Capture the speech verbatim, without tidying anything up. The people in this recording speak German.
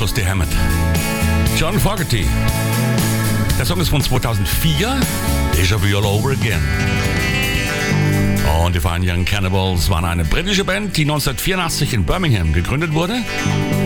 Schluss die Hammond. John Fogerty. Der Song ist von zweitausendvier. Déjà Vu All Over Again. Und die Fine Young Cannibals waren eine britische Band, die neunzehnhundertvierundachtzig in Birmingham gegründet wurde.